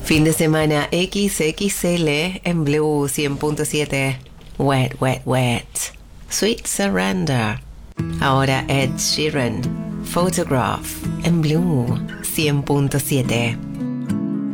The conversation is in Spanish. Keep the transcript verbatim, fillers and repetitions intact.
Fin de semana equis equis ele en Blue cien punto siete. Wet, wet, wet. Sweet Surrender. Ahora Ed Sheeran. Photograph en Blue cien punto siete.